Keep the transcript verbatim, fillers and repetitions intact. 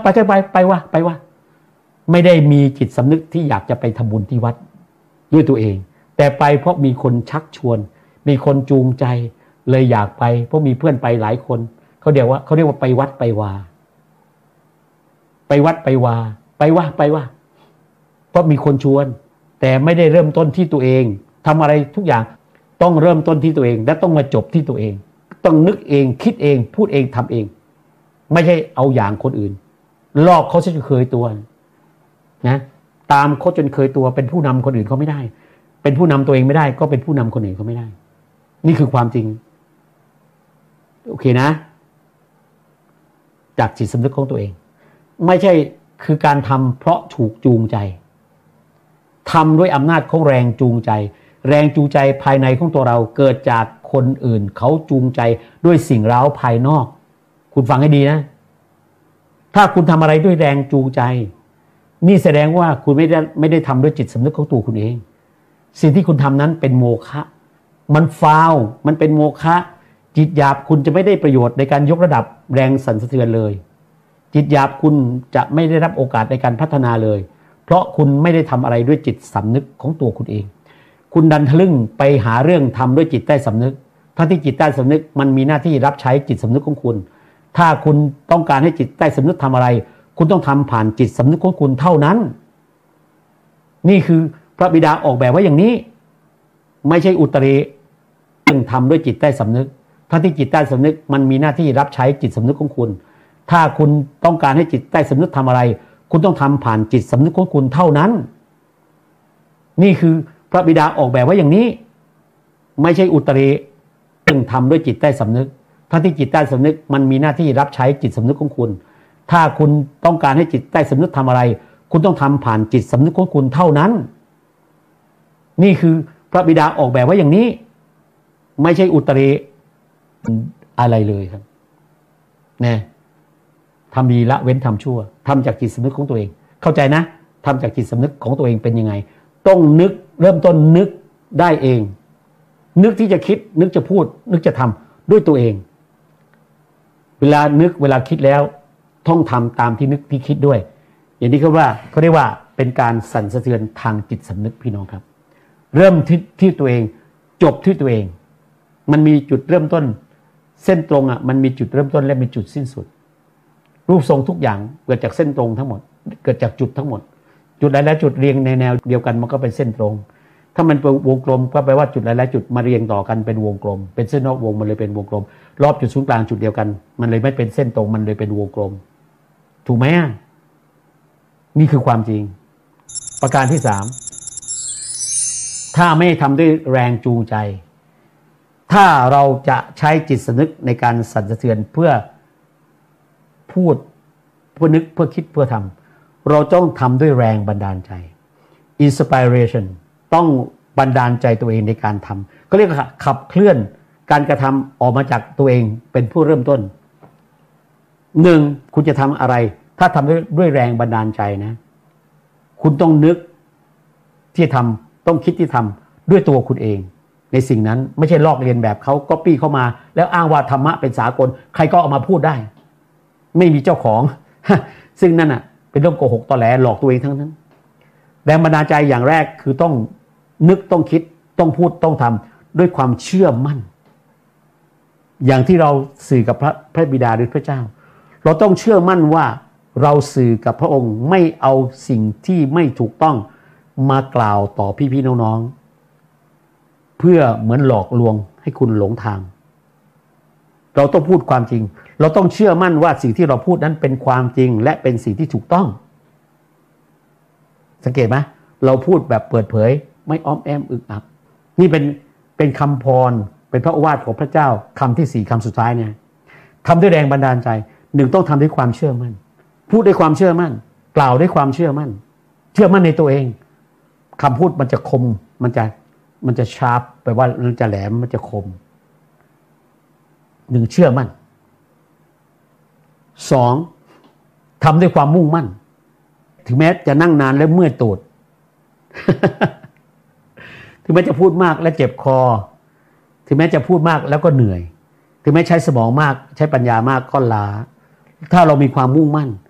ไปไปไปวะไปวะไม่ได้มีจิตสำนึกที่อยากจะไปทำบุญที่วัดด้วยตัวเองแต่ไปเพราะมีคนชักชวนมีคนจูงใจเลยอยากไปเพราะมีเพื่อนไปหลายคนเขาเรียกว่าเขาเรียกว่าไปวัดไปวาไปวัดไปวาไปวะไปวะเพราะมีคนชวนแต่ไม่ได้เริ่มต้นที่ตัวเองทำอะไรทุกอย่างต้องเริ่มต้นที่ตัวเองและต้องมาจบที่ตัวเองต้องนึกเองคิดเองพูดเองทำเองไม่ใช่เอาอย่างคนอื่นลอกเขาจนเคยตัวนะตามเขาจนเคยตัวเป็นผู้นำคนอื่นเขาไม่ได้เป็นผู้นำตัวเองไม่ได้ก็เป็นผู้นำคนอื่นเขาไม่ได้นี่คือความจริงโอเคนะจากจิตสำนึกของตัวเองไม่ใช่คือการทำเพราะถูกจูงใจทำด้วยอำนาจของแรงจูงใจแรงจูงใจภายในของตัวเราเกิดจากคนอื่นเขาจูงใจด้วยสิ่งเร้าภายนอกคุณฟังให้ดีนะถ้าคุณทำอะไรด้วยแรงจูงใจนี่แสดงว่าคุณไม่ได้ไม่ได้ทำด้วยจิตสำนึกของตัวคุณเองสิ่งที่คุณทำนั้นเป็นโมฆะมันฟาวมันเป็นโมฆะจิตหยาบคุณจะไม่ได้ประโยชน์ในการยกระดับแรงสั่นสะเทือนเลยจิตหยาบคุณจะไม่ได้รับโอกาสในการพัฒนาเลยเพราะคุณไม่ได้ทำอะไรด้วยจิตสำนึกของตัวคุณเองคุณดันทะลึ่งไปหาเรื่องทำด้วยจิตใต้สำนึกทั้งที่จิตใต้สำนึกมันมีหน้าที่รับใช้จิตสำนึกของคุณถ้าคุณต้องการให้จิตใต้สำนึกทำอะไรคุณต้องทำผ่านจิตสำนึกของคุณเท่านั้นนี่คือพระบิดาออกแบบไว้อย่างนี้ไม่ใช่อุตริเรื่องทำด้วยจิตใต้สำนึกทั้งที่จิตใต้สำนึกมันมีหน้าที่รับใช้จิตสำนึกของคุณถ้าคุณต้องการให้จิตใต้สำนึกทำอะไรคุณต้องทำผ่านจิตสำนึกของคุณเท่านั้นนี่คือพระบิดาออกแบบไว้อย่างนี้ไม่ใช่อุตริเรื่องทำด้วยจิตใต้สำนึกทั้งที่จิตใต้สำนึกมันมีหน้าที่รับใช้จิตสำนึกของคุณถ้าคุณต้องการให้จิตใต้สำนึกทำอะไรคุณต้องทำผ่านจิตสำนึกของคุณเท่านั้นนี่คือพระบิดาออกแบบไว้อย่างนี้ไม่ใช่อุตริอะไรเลยครับนะทำดีละเว้นทำชั่วทำจากจิตสำนึกของตัวเองเข้าใจนะทำจากจิตสำนึกของตัวเองเป็นยังไงต้องนึกเริ่มต้นนึกได้เองนึกที่จะคิดนึกจะพูดนึกจะทำด้วยตัวเองเวลานึกเวลาคิดแล้วต้องทำตามที่นึกที่คิดด้วยอย่างนี้เขาว่าเขาเรียกว่าเป็นการสั่นสะเทือนทางจิตสำนึกพี่น้องครับเริ่มที่ที่ตัวเองจบที่ตัวเองมันมีจุดเริ่มต้นเส้นตรงอ่ะมันมีจุดเริ่มต้นและมีจุดสิ้นสุดรูปทรงทุกอย่างเกิดจากเส้นตรงทั้งหมดเกิดจากจุดทั้งหมดจุดหลายๆจุดเรียงในแนวเดียวกันมันก็เป็นเส้นตรงถ้ามันเป็นวงกลมก็แปลว่าจุดหลายๆจุดมาเรียงต่อกันเป็นวงกลมเป็นเส้นนอกวงมันเลยเป็นวงกลมรอบจุดศูนย์กลางจุดเดียวกันมันเลยไม่เป็นเส้นตรงมันเลยเป็นวงกลมถูกไหมนี่คือความจริงประการที่สามถ้าไม่ทำด้วยแรงจูงใจถ้าเราจะใช้จิตสำนึกในการสั่นสะเทือนเพื่อพูดเพื่อนึกเพื่อคิดเพื่อทำเราต้องทำด้วยแรงบันดาลใจ inspiration ต้องบันดาลใจตัวเองในการทำก็เรียกว่าขับเคลื่อนการกระทำออกมาจากตัวเองเป็นผู้เริ่มต้นหนึ่งคุณจะทำอะไรถ้าทำด้วยด้วยแรงบันดาลใจนะคุณต้องนึกที่ทำต้องคิดที่ทำด้วยตัวคุณเองในสิ่งนั้นไม่ใช่ลอกเลียนแบบเขาก๊อปปี้เข้ามาแล้วอ้างว่าธรรมะเป็นสากลใครก็เอามาพูดได้ไม่มีเจ้าของ ซึ่งนั่นอ่ะเป็นเรื่องโกหกตอแหลหลอกตัวเองทั้งนั้นแรงบันดาลใจอย่างแรกคือต้องนึกต้องคิดต้องพูดต้องทำด้วยความเชื่อมั่นอย่างที่เราสื่อกับพระพระบิดาหรือพระเจ้าเราต้องเชื่อมั่นว่าเราสื่อกับพระองค์ไม่เอาสิ่งที่ไม่ถูกต้องมากล่าวต่อพี่ๆน้องๆเพื่อเหมือนหลอกลวงให้คุณหลงทางเราต้องพูดความจริงเราต้องเชื่อมั่นว่าสิ่งที่เราพูดนั้นเป็นความจริงและเป็นสิ่งที่ถูกต้องสังเกตไหมเราพูดแบบเปิดเผยไม่อ้อมแอมอึกอักนี่เป็นเป็นคำพรเป็นพระโอวาทของพระเจ้าคำที่สี่คำสุดท้ายเนี่ยทำด้วยแรงบันดาลใจหนึ่งต้องทำด้วยความเชื่อมั่นพูดด้วยความเชื่อมั่นกล่าวด้วยความเชื่อมั่นเชื่อมั่นในตัวเองคำพูดมันจะคมมันจะมันจะชาร์ปแปลว่ามันจะแหลมมันจะคมหนึ่งเชื่อมั่นสองทำด้วยความมุ่งมั่นถึงแม้จะนั่งนานแล้วเมื่อยตูด ถึงแม้จะพูดมากและเจ็บคอถึงแม้จะพูดมากแล้วก็เหนื่อยถึงแม้ใช้สมองมากใช้ปัญญามากก็ล้าถ้าเรามีความมุ่งมั่น